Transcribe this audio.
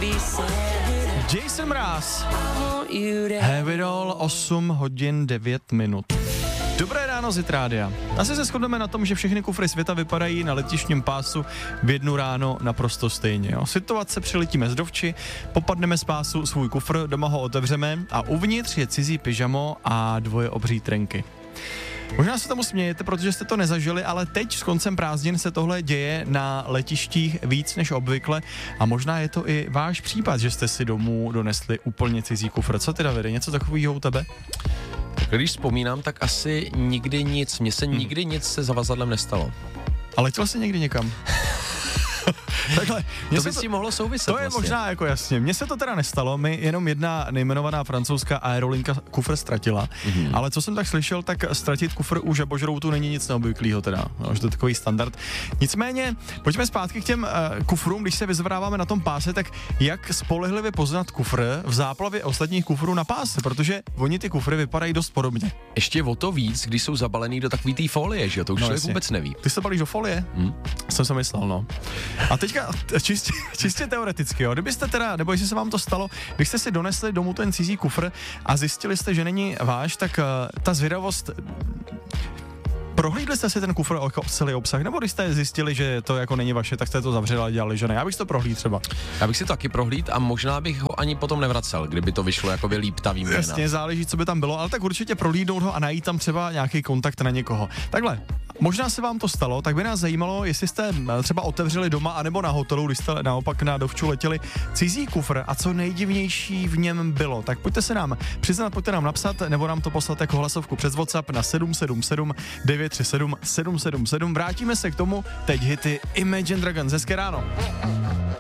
Jason Mraz, Have It All, 8 hodin 9 minut. Dobré ráno z Hit Rádia. Asi se shodneme na tom, že všechny kufry světa vypadají na letištním pásu v 1 ráno naprosto stejně. Jo? Situace, přiletíme z Dovči, popadneme z pásu svůj kufr, doma ho otevřeme a uvnitř je cizí pyžamo a 2 obří trenky. Možná se tomu smějete, protože jste to nezažili, ale teď s koncem prázdnin se tohle děje na letištích víc než obvykle a možná je to i váš případ, že jste si domů donesli úplně cizí kufr. Co ty, Davide, něco takového u tebe? Když vzpomínám, tak asi nikdy nic. Mně se nikdy nic se zavazadlem nestalo. Ale letěl jsi někdy někam? Takhle, to by s tím mohlo souviset. To je vlastně možná jako jasně. Mně se to teda nestalo, mi jenom jedna nejmenovaná francouzská aerolinka kufr ztratila, ale co jsem tak slyšel, tak ztratit kufr u žabožroutu není nic neobvyklého teda, že to je takový standard. Nicméně, pojďme zpátky k těm kufrům, když se vyzvedáváme na tom páse, tak jak spolehlivě poznat kufr v záplavě ostatních kufrů na páse, protože oni ty kufry vypadají dost podobně. Ještě o to víc, když jsou zabalený do takový té folie, že jo, to už člověk vůbec neví. Ty se balíš do folie? Jsem se myslel, no. A teďka čistě teoreticky, jo, kdybyste teda, nebo jestli se vám to stalo, když jste si donesli domů ten cizí kufr a zjistili jste, že není váš, tak ta zvědavost... Prohlídli jste si ten kufr jako celý obsah, nebo když jste zjistili, že to jako není vaše, tak jste to zavřeli a dělali, že ne? Já bych to prohlídl třeba. Já bych si to taky prohlídl a možná bych ho ani potom nevracel, kdyby to vyšlo jako líp ta výměna. Jasně, záleží, co by tam bylo, ale tak určitě prohlídnout ho a najít tam třeba nějaký kontakt na někoho. Takhle, možná se vám to stalo, tak by nás zajímalo, jestli jste třeba otevřeli doma anebo na hotelu, když jste naopak na Dovču letěli cizí kufr a co nejdivnější v něm bylo. Tak pojďte se nám přiznat, pojďte nám napsat nebo nám to poslat jako hlasovku přes WhatsApp na 777 937 777. Vrátíme se k tomu, teď hity Imagine Dragons. Hezké ráno.